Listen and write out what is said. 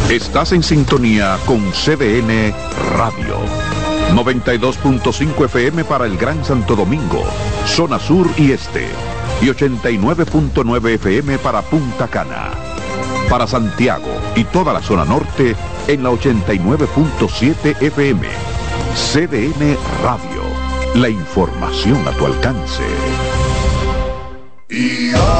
Estás en sintonía con CDN Radio. 92.5 FM para el Gran Santo Domingo, zona sur y este. Y 89.9 FM para Punta Cana. Para Santiago y toda la zona norte en la 89.7 FM. CDN Radio. La información a tu alcance. Y